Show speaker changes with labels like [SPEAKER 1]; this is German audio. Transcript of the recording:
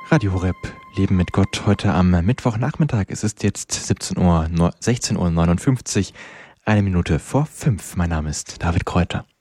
[SPEAKER 1] Radio Horeb, Leben mit Gott, heute am Mittwochnachmittag. Es ist jetzt 16:59 Uhr, eine Minute vor 5. Mein Name ist David Kräuter.